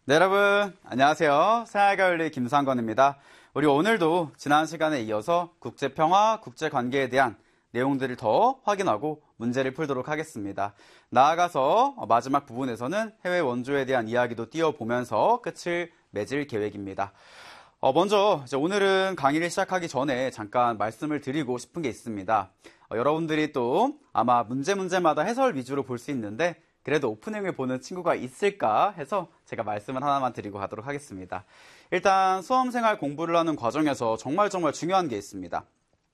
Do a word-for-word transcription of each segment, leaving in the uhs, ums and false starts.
네, 여러분 안녕하세요. 생활과윤리 김상건입니다. 우리 오늘도 지난 시간에 이어서 국제평화, 국제관계에 대한 내용들을 더 확인하고 문제를 풀도록 하겠습니다. 나아가서 마지막 부분에서는 해외 원조에 대한 이야기도 띄워보면서 끝을 맺을 계획입니다. 어, 먼저 이제 오늘은 강의를 시작하기 전에 잠깐 말씀을 드리고 싶은 게 있습니다. 어, 여러분들이 또 아마 문제 문제마다 해설 위주로 볼 수 있는데 그래도 오프닝을 보는 친구가 있을까 해서 제가 말씀을 하나만 드리고 가도록 하겠습니다. 일단 수험생활 공부를 하는 과정에서 정말 정말 중요한 게 있습니다.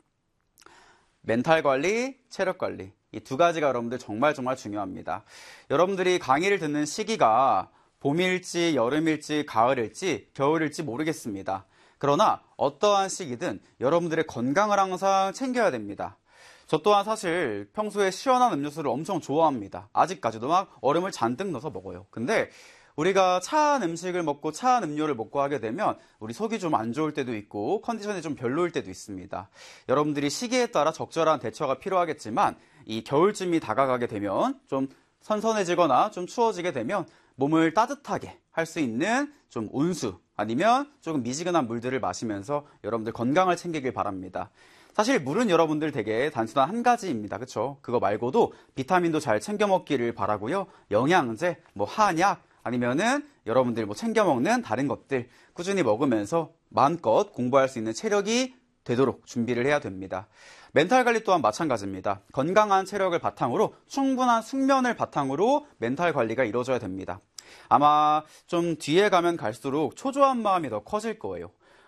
멘탈 관리, 체력 관리. 이 두 가지가 여러분들 정말 정말 중요합니다. 여러분들이 강의를 듣는 시기가 봄일지, 여름일지, 가을일지, 겨울일지 모르겠습니다. 그러나 어떠한 시기든 여러분들의 건강을 항상 챙겨야 됩니다. 저 또한 사실 평소에 시원한 음료수를 엄청 좋아합니다. 아직까지도 막 얼음을 잔뜩 넣어서 먹어요. 근데 우리가 차한 음식을 먹고 차한 음료를 먹고 하게 되면 우리 속이 좀 안 좋을 때도 있고 컨디션이 좀 별로일 때도 있습니다. 여러분들이 시기에 따라 적절한 대처가 필요하겠지만 이 겨울쯤이 다가가게 되면 좀 선선해지거나 좀 추워지게 되면 몸을 따뜻하게 할 수 있는 좀 온수 아니면 조금 미지근한 물들을 마시면서 여러분들 건강을 챙기길 바랍니다. 사실 물은 여러분들 되게 단순한 한 가지입니다. 그쵸? 그거 말고도 비타민도 잘 챙겨 먹기를 바라고요. 영양제, 뭐 한약, 아니면은 여러분들 뭐 챙겨 먹는 다른 것들 꾸준히 먹으면서 마음껏 공부할 수 있는 체력이 되도록 준비를 해야 됩니다. 멘탈 관리 또한 마찬가지입니다. 건강한 체력을 바탕으로 충분한 숙면을 바탕으로 멘탈 관리가 이루어져야 됩니다. 아마 좀 뒤에 가면 갈수록 초조한 마음이 더 커질 거예요.